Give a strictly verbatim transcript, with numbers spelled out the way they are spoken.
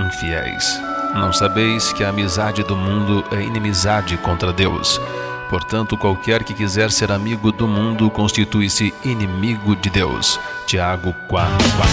infiéis. Não sabeis que a amizade do mundo é inimizade contra Deus? Portanto, qualquer que quiser ser amigo do mundo constitui-se inimigo de Deus. Tiago quatro, quatro.